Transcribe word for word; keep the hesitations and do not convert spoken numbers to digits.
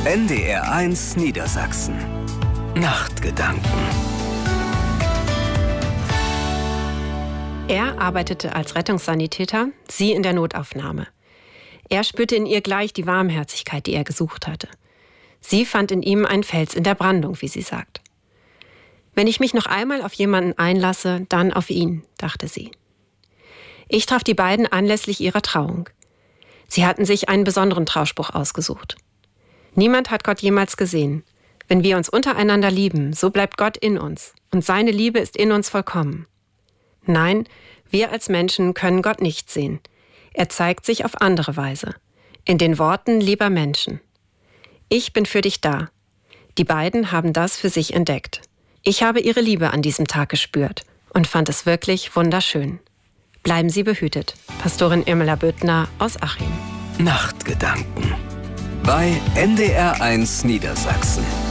N D R eins Niedersachsen. Nachtgedanken. Er arbeitete als Rettungssanitäter, sie in der Notaufnahme. Er spürte in ihr gleich die Warmherzigkeit, die er gesucht hatte. Sie fand in ihm einen Fels in der Brandung, wie sie sagt. Wenn ich mich noch einmal auf jemanden einlasse, dann auf ihn, dachte sie. Ich traf die beiden anlässlich ihrer Trauung. Sie hatten sich einen besonderen Trauspruch ausgesucht. Niemand hat Gott jemals gesehen. Wenn wir uns untereinander lieben, so bleibt Gott in uns. Und seine Liebe ist in uns vollkommen. Nein, wir als Menschen können Gott nicht sehen. Er zeigt sich auf andere Weise. In den Worten lieber Menschen. Ich bin für dich da. Die beiden haben das für sich entdeckt. Ich habe ihre Liebe an diesem Tag gespürt und fand es wirklich wunderschön. Bleiben Sie behütet. Pastorin Irmela Büttner aus Achim. Nachtgedanken bei N D R eins Niedersachsen.